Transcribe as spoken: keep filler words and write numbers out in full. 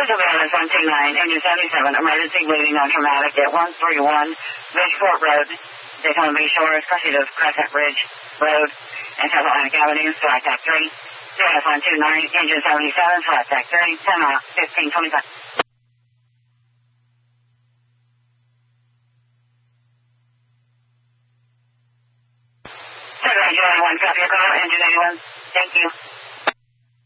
Surveillance one two nine, engine seventy-seven, emergency bleeding on traumatic at one three one Bridgeport Road, Daytona Beach Shores, crossing of Crescent Ridge Road, and South Atlantic Avenue, flight tac three. C S one two nine, engine seventy-seven, flight tac three, ten miles, fifteen twenty-five. Survey one, copy your call, engine eighty-one. Thank you.